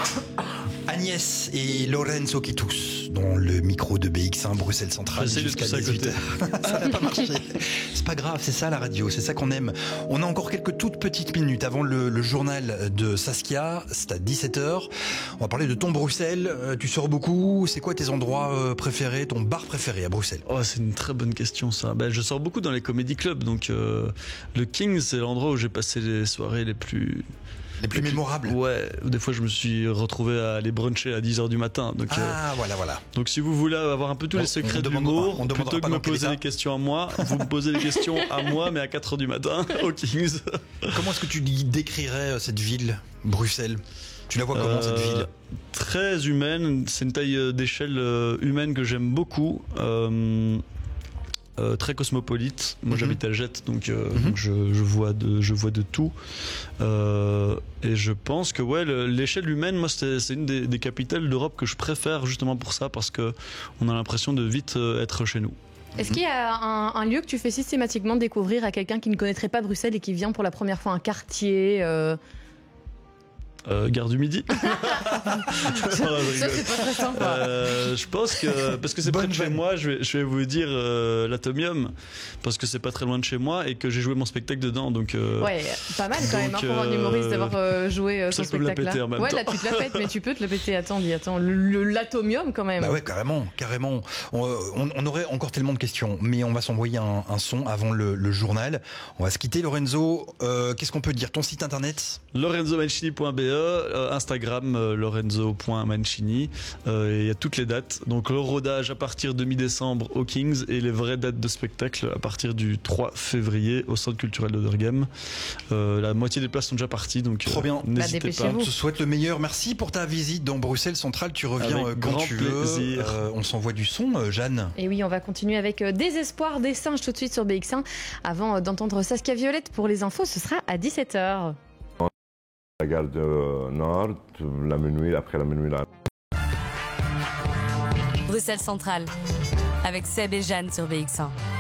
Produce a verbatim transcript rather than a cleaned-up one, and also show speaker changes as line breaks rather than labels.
Agnès et Lorenzo qui toussent dans le micro de B X un Bruxelles Centrale jusqu'à dix-huit heures. Ça n'a pas marché. C'est pas grave, c'est ça la radio, c'est ça qu'on aime. On a encore quelques toutes petites minutes avant le, le journal de Saskia, c'est à dix-sept heures. On va parler de ton Bruxelles. Tu sors beaucoup, c'est quoi tes endroits préférés, ton bar préféré à Bruxelles?
Oh, c'est une très bonne question ça. Ben, je sors beaucoup dans les comédie clubs, donc euh, le Kings c'est l'endroit où j'ai passé les soirées les plus...
Les plus mémorables.
Ouais, des fois je me suis retrouvé à aller bruncher à dix heures du matin. Donc,
ah
euh,
voilà, voilà.
Donc si vous voulez avoir un peu tous
bon,
les secrets de l'humour, plutôt que de me poser les questions à moi, vous me posez les questions à moi, mais à quatre heures du matin, au Kings.
Comment est-ce que tu décrirais cette ville, Bruxelles? Tu la vois comment, euh, cette ville?
Très humaine, c'est une taille d'échelle humaine que j'aime beaucoup. Euh, Euh, très cosmopolite. Moi, mm-hmm. j'habite à Jette, donc, euh, mm-hmm. donc je, je vois de, je vois de tout. Euh, et je pense que ouais, le, l'échelle humaine, moi, c'est, c'est une des, des capitales d'Europe que je préfère justement pour ça, parce que on a l'impression de vite euh, être chez nous.
Est-ce qu'il y a un, un lieu que tu fais systématiquement découvrir à quelqu'un qui ne connaîtrait pas Bruxelles et qui vient pour la première fois, un quartier euh...
Euh, Gare du Midi.
Ça c'est pas très sympa.
Euh, je pense que parce que c'est près de chez moi, je vais, je vais vous dire euh, l'Atomium, parce que c'est pas très loin de chez moi et que j'ai joué mon spectacle dedans, donc. Euh,
ouais, pas mal quand
donc,
même hein, pour un humoriste d'avoir euh, joué euh, son
ça, spectacle là. En même
ouais,
temps.
là tu te la pètes, mais tu peux te la péter. Attends, dis, attends, le, le, l'Atomium quand même.
Bah ouais, carrément, carrément. On, on, on aurait encore tellement de questions, mais on va s'envoyer un, un son avant le, le journal. On va se quitter, Lorenzo. Euh, qu'est-ce qu'on peut dire? Ton site internet?
lorenzo mancini point b e, euh, Instagram euh, lorenzo point mancini. Il euh, y a toutes les dates. Donc le rodage à partir de mi-décembre au Kings et les vraies dates de spectacle à partir du trois février au Centre culturel d'Oderghem. Euh, la moitié des places sont déjà parties, donc
trop bien.
Euh, n'hésitez
bah,
pas.
On te souhaite le meilleur. Merci pour ta visite dans Bruxelles Centrale. Tu reviens
avec
quand
grand
tu
plaisir.
veux. Euh, on s'envoie du son, euh, Jeanne.
Et oui, on va continuer avec euh, Désespoir des singes tout de suite sur B X un. Avant euh, d'entendre Saskia Violette pour les infos, ce sera à dix-sept heures.
La gare de Nord, la minuit, après la minuit. Là.
Bruxelles Centrale, avec Seb et Jeanne sur B X un.